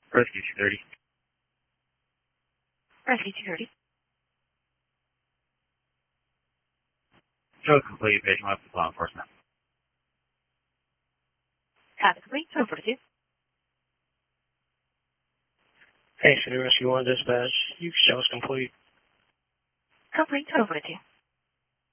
Rescue 230. Rescue 230. Show complete. Patient left with law enforcement. Copy complete. 242. Hey, City Rescue 1 dispatch. You can show us complete. Complete. 242.